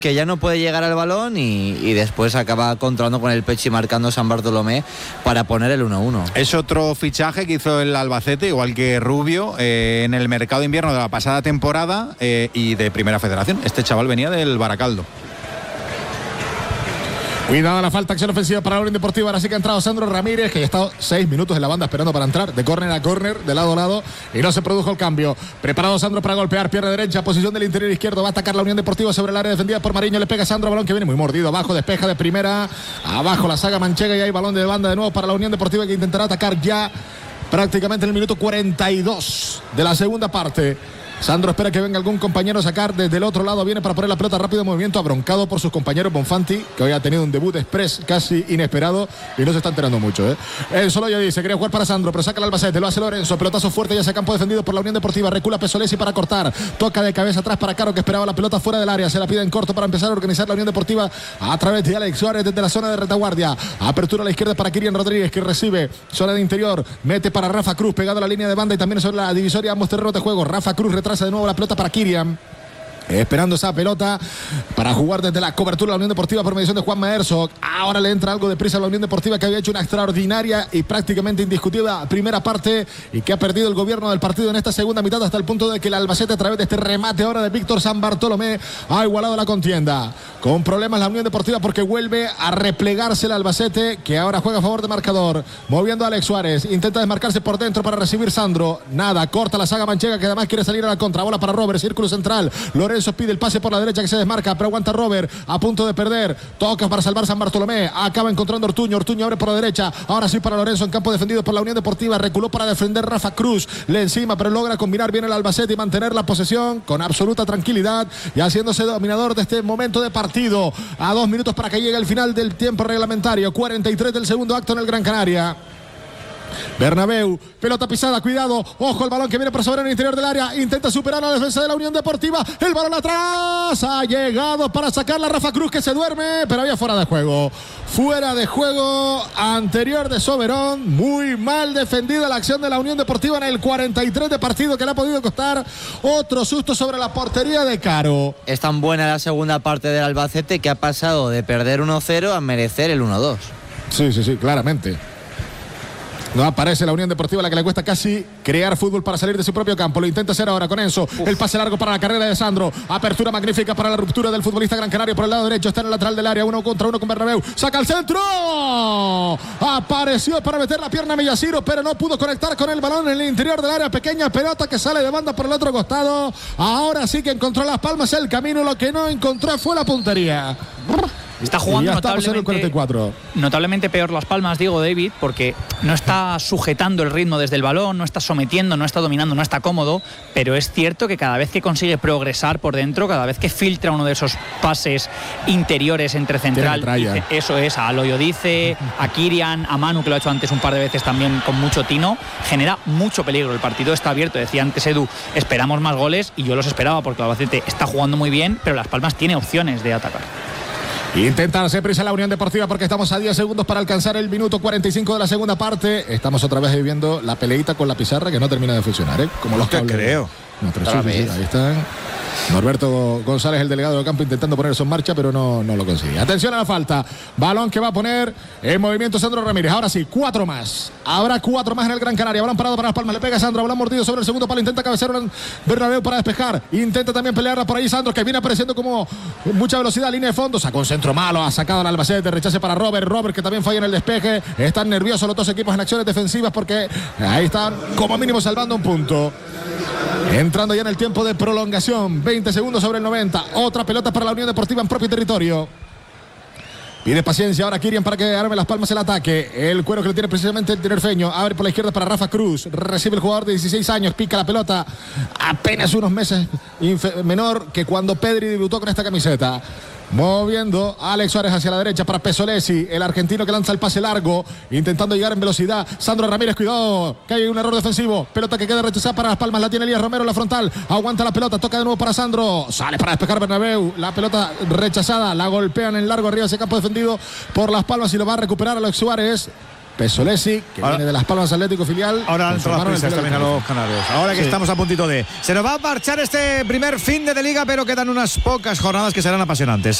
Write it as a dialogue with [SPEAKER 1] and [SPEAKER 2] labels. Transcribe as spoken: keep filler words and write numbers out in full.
[SPEAKER 1] que ya no puede llegar al balón y, y después acaba controlando con el pecho y marcando San Bartolomé para poner el uno uno.
[SPEAKER 2] Es otro fichaje que hizo el Albacete, igual que Rubio, eh, en el mercado de invierno de la pasada temporada eh, y de Primera Federación. Este chaval venía del Baracaldo.
[SPEAKER 3] Cuidado la falta, acción ofensiva para la Unión Deportiva. Ahora sí que ha entrado Sandro Ramírez, que ya ha estado seis minutos en la banda esperando para entrar, de córner a córner, de lado a lado, y no se produjo el cambio. Preparado Sandro para golpear, pierna derecha, posición del interior izquierdo, va a atacar la Unión Deportiva sobre el área defendida por Mariño, le pega Sandro, balón que viene muy mordido, abajo, despeja de primera, abajo la saga manchega y hay balón de banda de nuevo para la Unión Deportiva, que intentará atacar ya prácticamente en el minuto cuarenta y dos de la segunda parte. Sandro espera que venga algún compañero a sacar desde el otro lado, viene para poner la pelota rápido, movimiento abroncado por sus compañeros. Bonfanti, que hoy ha tenido un debut express casi inesperado y no se está enterando mucho, ¿eh? El solo ya dice, quería jugar para Sandro, pero saca el Albacete, lo hace Lorenzo, pelotazo fuerte, ya se campo defendido por la Unión Deportiva, recula Pesolesi para cortar, toca de cabeza atrás para Caro, que esperaba la pelota fuera del área, se la pide en corto para empezar a organizar la Unión Deportiva a través de Alex Suárez desde la zona de retaguardia, apertura a la izquierda para Kirian Rodríguez, que recibe, zona de interior, mete para Rafa Cruz, pegado a la línea de banda y también sobre la divisoria, ambos terrenos de juego. Rafa Cruz retrasa de nuevo la pelota para Kirian, esperando esa pelota para jugar desde la cobertura de la Unión Deportiva por mediación de Juan Herzog. Ahora le entra algo de prisa a la Unión Deportiva, que había hecho una extraordinaria y prácticamente indiscutible primera parte y que ha perdido el gobierno del partido en esta segunda mitad, hasta el punto de que el Albacete, a través de este remate ahora de Víctor San Bartolomé, ha igualado la contienda. Con problemas la Unión Deportiva, porque vuelve a replegarse el Albacete, que ahora juega a favor de marcador, moviendo a Alex Suárez, intenta desmarcarse por dentro para recibir Sandro, nada, corta la saga manchega, que además quiere salir a la contra, bola para Robert, círculo central, Lorenzo pide el pase por la derecha, que se desmarca, pero aguanta Robert, a punto de perder, toca para salvar San Bartolomé, acaba encontrando Ortuño, Ortuño abre por la derecha, ahora sí para Lorenzo, en campo defendido por la Unión Deportiva, reculó para defender Rafa Cruz, le encima, pero logra combinar bien el Albacete y mantener la posesión con absoluta tranquilidad y haciéndose dominador de este momento de partido, a dos minutos para que llegue el final del tiempo reglamentario, cuarenta y tres del segundo acto en el Gran Canaria. Bernabéu, pelota pisada, cuidado, ojo el balón que viene por sobre el interior del área, intenta superar a la defensa de la Unión Deportiva, el balón atrás, ha llegado para sacarla Rafa Cruz, que se duerme, pero había fuera de juego, fuera de juego anterior de Soberón, muy mal defendida la acción de la Unión Deportiva en el cuarenta y tres de partido, que le ha podido costar otro susto sobre la portería de Caro.
[SPEAKER 1] Es tan buena la segunda parte del Albacete que ha pasado de perder uno cero a merecer el uno dos.
[SPEAKER 3] Sí, sí, sí, claramente. No aparece la Unión Deportiva, la que le cuesta casi crear fútbol para salir de su propio campo. Lo intenta hacer ahora con Enzo. Uf. El pase largo para la carrera de Sandro. Apertura magnífica para la ruptura del futbolista gran canario por el lado derecho. Está en el lateral del área. Uno contra uno con Bernabéu. Saca el centro. Apareció para meter la pierna a Millaciro, pero no pudo conectar con el balón en el interior del área. Pequeña pelota que sale de banda por el otro costado. Ahora sí que encontró las palmas el camino. Lo que no encontró fue la puntería.
[SPEAKER 4] Está jugando notablemente, notablemente peor Las Palmas, digo, David, porque no está sujetando el ritmo desde el balón, no está sometiendo, no está dominando, no está cómodo, pero es cierto que cada vez que consigue progresar por dentro, cada vez que filtra uno de esos pases interiores entre central, dice, eso es, a Loyodice, a Kirian, a Manu, que lo ha hecho antes un par de veces también con mucho tino, genera mucho peligro. El partido está abierto, decía antes Edu, esperamos más goles, y yo los esperaba porque el Albacete está jugando muy bien, pero Las Palmas tiene opciones de atacar.
[SPEAKER 3] Intenta hacer prisa la Unión Deportiva, porque estamos a diez segundos para alcanzar el minuto cuarenta y cinco de la segunda parte. Estamos otra vez viviendo la peleita con la pizarra, que no termina de funcionar, ¿eh? Como los
[SPEAKER 2] que creo.
[SPEAKER 3] Otra vez. Ahí están. Norberto González, el delegado del campo, intentando poner eso en marcha, pero no, no lo consigue. Atención a la falta. Balón que va a poner en movimiento Sandro Ramírez. Ahora sí, cuatro más. Habrá cuatro más en el Gran Canaria. Balón parado para Las Palmas. Le pega Sandro. Balón mordido sobre el segundo palo. Intenta cabecear Bernabéu para despejar. Intenta también pelearla por ahí Sandro, que viene apareciendo como mucha velocidad. Línea de fondo. Sacó un centro malo. Ha sacado al Albacete. Rechace para Robert. Robert, que también falla en el despeje. Están nerviosos los dos equipos en acciones defensivas, porque ahí están como mínimo salvando un punto. Entrando ya en el tiempo de prolongación, veinte segundos sobre el noventa. Otra pelota para la Unión Deportiva en propio territorio. Pide paciencia ahora Kirian para que arme Las Palmas el ataque. El cuero que le tiene precisamente el tinerfeño. Abre por la izquierda para Rafa Cruz. Recibe el jugador de dieciséis años. Pica la pelota. Apenas unos meses menor que cuando Pedri debutó con esta camiseta. Moviendo a Alex Suárez hacia la derecha para Pesolesi, el argentino que lanza el pase largo, intentando llegar en velocidad. Sandro Ramírez, cuidado, que hay un error defensivo. Pelota que queda rechazada para Las Palmas, la tiene Elías Romero en la frontal. Aguanta la pelota, toca de nuevo para Sandro. Sale para despejar Bernabéu. La pelota rechazada, la golpean en largo arriba ese campo defendido por Las Palmas y lo va a recuperar Alex Suárez. Pesolesi, que ahora, viene de Las Palmas Atlético filial.
[SPEAKER 5] Ahora entran las prisas también a los canarios. Ahora que sí. Estamos a puntito de... Se nos va a marchar este primer fin de, de liga, pero quedan unas pocas jornadas que serán apasionantes.